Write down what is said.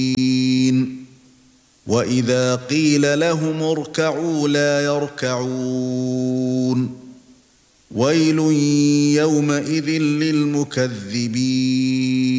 وَإِذَا قِيلَ لَهُمُ ارْكَعُوا لَا يَرْكَعُونَ وَيْلٌ يَوْمَئِذٍ لِلْمُكَذِّبِينَ